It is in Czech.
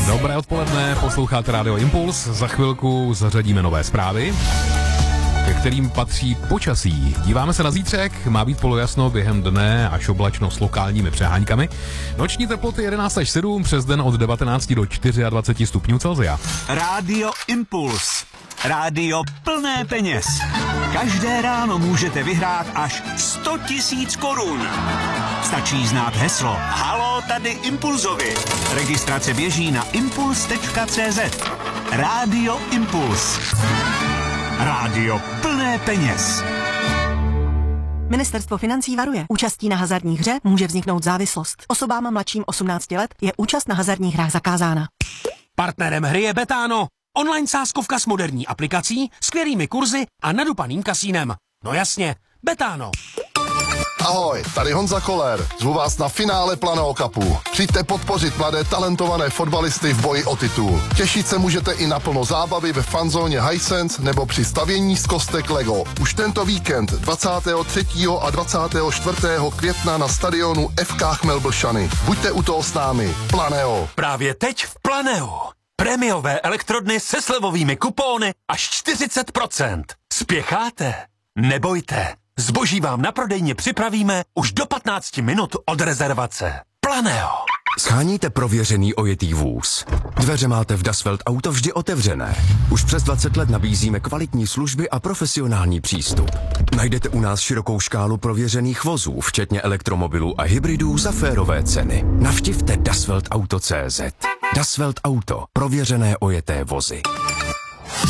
Dobré odpoledne, posloucháte Radio Impuls. Za chvilku zařadíme nové zprávy, ke kterým patří počasí. Díváme se na zítřek, má být polojasno během dne až oblačno s lokálními přeháňkami. Noční teploty 11 až 7, přes den od 19 do 24 stupňů Celsia. Radio Impuls. Rádio plné peněz. Každé ráno můžete vyhrát až 100 000 korun. Stačí znát heslo Haló, tady Impulzovi. Registrace běží na impuls.cz. Rádio Impuls. Rádio plné peněz. Ministerstvo financí varuje. Účastí na hazardní hře může vzniknout závislost. Osobám mladším 18 let je účast na hazardních hrách zakázána. Partnerem hry je Betano. Online sázkovka s moderní aplikací, skvělými kurzy a nadupaným kasínem. No jasně, Betano. Ahoj, tady Honza Koller. Zvu vás na finále Planého Cupu. Přijďte podpořit mladé talentované fotbalisty v boji o titul. Těšit se můžete i na plno zábavy ve fanzóně Hisense nebo při stavění z kostek Lego. Už tento víkend 23. a 24. května na stadionu FK Chmelblšany. Buďte u toho s námi. Planeo. Právě teď v Planeo. Prémiové elektrodny se slevovými kupóny až 40%. Spěcháte? Nebojte. Zboží vám na prodejně připravíme už do 15 minut od rezervace. Planeo. Sháníte prověřený ojetý vůz. Dveře máte v Das Welt Auto vždy otevřené. Už přes 20 let nabízíme kvalitní služby a profesionální přístup. Najdete u nás širokou škálu prověřených vozů, včetně elektromobilů a hybridů za férové ceny. Navštivte dasweltauto.cz. Das Welt Auto. Prověřené ojeté vozy.